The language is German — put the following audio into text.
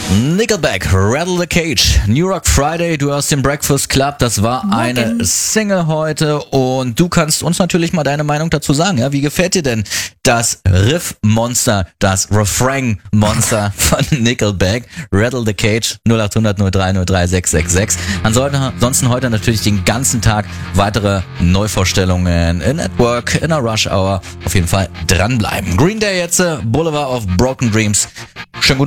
Nickelback, Rattle the Cage, New Rock Friday, du hörst den Breakfast Club, das war eine Single heute und du kannst uns natürlich mal deine Meinung dazu sagen, ja, wie gefällt dir denn das Riff-Monster, das Refrain-Monster von Nickelback, Rattle the Cage, 0800 03 03 666. Ansonsten heute natürlich den ganzen Tag weitere Neuvorstellungen in Network, in der Rush Hour, auf jeden Fall dranbleiben. Green Day jetzt, Boulevard of Broken Dreams, schönen guten